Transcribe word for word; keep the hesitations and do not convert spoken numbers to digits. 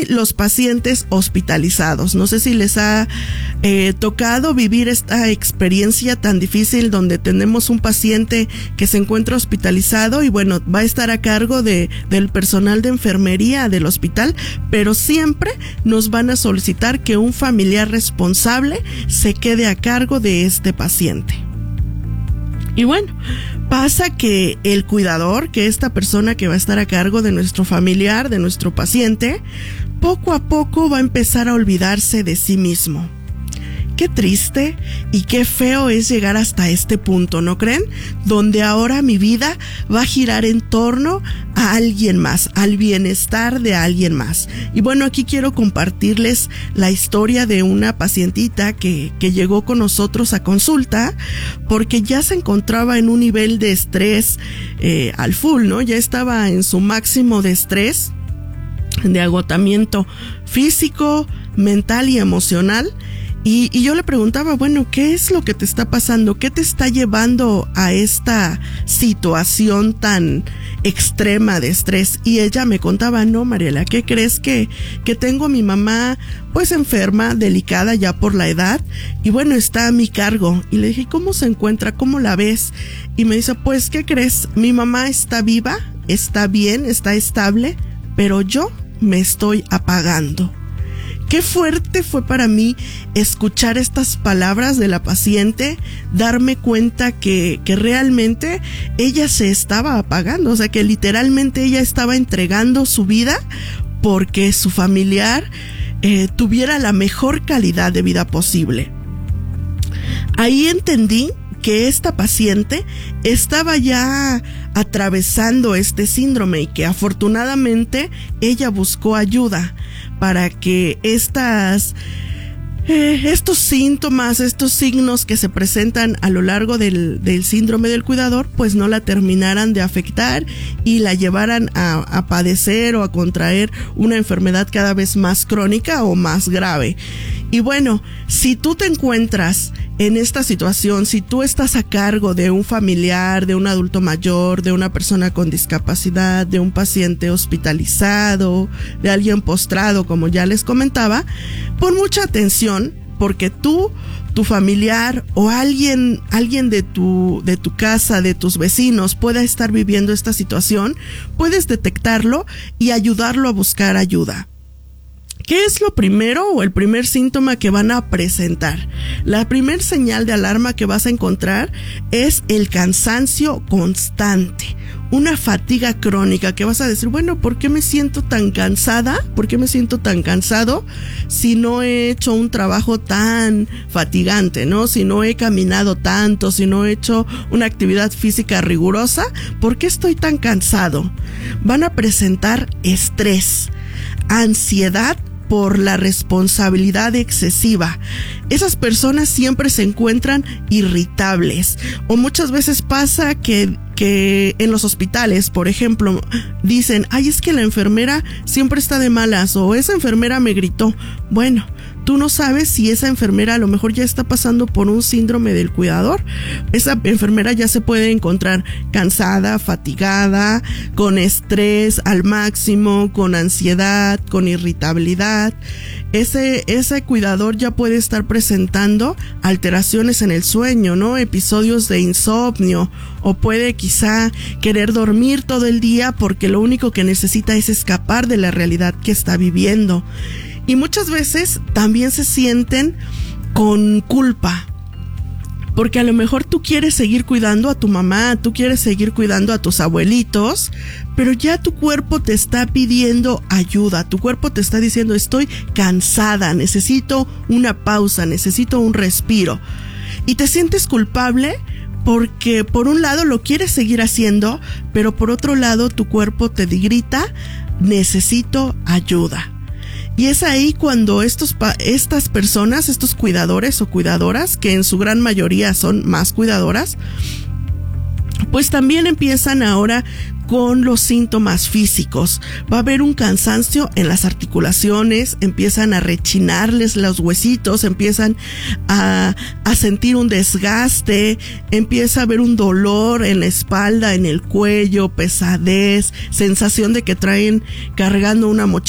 los pacientes hospitalizados. No sé si les ha eh, tocado vivir esta experiencia tan difícil donde tenemos un paciente que se encuentra hospitalizado y bueno, va a estar a cargo de, del personal de enfermería del hospital, pero siempre nos van a solicitar que un familiar responsable se quede a cargo de este paciente. Y bueno, pasa que el cuidador, que esta persona que va a estar a cargo de nuestro familiar, de nuestro paciente, poco a poco va a empezar a olvidarse de sí mismo. Qué triste y qué feo es llegar hasta este punto, ¿no creen? Donde ahora mi vida va a girar en torno a alguien más, al bienestar de alguien más. Y bueno, aquí quiero compartirles la historia de una pacientita que, que llegó con nosotros a consulta porque ya se encontraba en un nivel de estrés eh, al full, ¿no? Ya estaba en su máximo de estrés, de agotamiento físico, mental y emocional. Y, y yo le preguntaba, bueno, ¿qué es lo que te está pasando? ¿Qué te está llevando a esta situación tan extrema de estrés? Y ella me contaba, no, Mariela, ¿qué crees? Que, que tengo a mi mamá pues enferma, delicada ya por la edad, y bueno, está a mi cargo. Y le dije, ¿cómo se encuentra? ¿Cómo la ves? Y me dice, pues, ¿qué crees? Mi mamá está viva, está bien, está estable, pero yo me estoy apagando. Qué fuerte fue para mí escuchar estas palabras de la paciente, darme cuenta que, que realmente ella se estaba apagando, o sea que literalmente ella estaba entregando su vida porque su familiar eh, tuviera la mejor calidad de vida posible. Ahí entendí que esta paciente estaba ya atravesando este síndrome y que afortunadamente ella buscó ayuda para que estas eh, estos síntomas, estos signos que se presentan a lo largo del, del síndrome del cuidador, pues no la terminaran de afectar y la llevaran a, a padecer o a contraer una enfermedad cada vez más crónica o más grave. Y bueno, si tú te encuentras en esta situación, si tú estás a cargo de un familiar, de un adulto mayor, de una persona con discapacidad, de un paciente hospitalizado, de alguien postrado, como ya les comentaba, pon mucha atención porque tú, tu familiar o alguien, alguien de tu, de tu casa, de tus vecinos pueda estar viviendo esta situación, puedes detectarlo y ayudarlo a buscar ayuda. ¿Qué es lo primero o el primer síntoma que van a presentar? La primer señal de alarma que vas a encontrar es el cansancio constante, una fatiga crónica que vas a decir, bueno, ¿por qué me siento tan cansada? ¿Por qué me siento tan cansado si no he hecho un trabajo tan fatigante, ¿no? Si no he caminado tanto, si no he hecho una actividad física rigurosa, ¿por qué estoy tan cansado? Van a presentar estrés, ansiedad por la responsabilidad excesiva. Esas personas siempre se encuentran irritables o muchas veces pasa que que en los hospitales, por ejemplo, dicen, ay, es que la enfermera siempre está de malas o esa enfermera me gritó. Bueno, tú no sabes si esa enfermera a lo mejor ya está pasando por un síndrome del cuidador. Esa enfermera ya se puede encontrar cansada, fatigada, con estrés al máximo, con ansiedad, con irritabilidad. Ese, ese cuidador ya puede estar presentando alteraciones en el sueño, ¿no? Episodios de insomnio, o puede quizá querer dormir todo el día porque lo único que necesita es escapar de la realidad que está viviendo. Y muchas veces también se sienten con culpa, porque a lo mejor tú quieres seguir cuidando a tu mamá, tú quieres seguir cuidando a tus abuelitos, pero ya tu cuerpo te está pidiendo ayuda, tu cuerpo te está diciendo, estoy cansada, necesito una pausa, necesito un respiro. Y te sientes culpable porque por un lado lo quieres seguir haciendo, pero por otro lado tu cuerpo te grita, necesito ayuda. Y es ahí cuando estos, estas personas, estos cuidadores o cuidadoras, que en su gran mayoría son más cuidadoras, pues también empiezan ahora con los síntomas físicos. Va a haber un cansancio en las articulaciones, empiezan a rechinarles los huesitos, empiezan a, a sentir un desgaste, empieza a haber un dolor en la espalda, en el cuello, pesadez, sensación de que traen cargando una mochila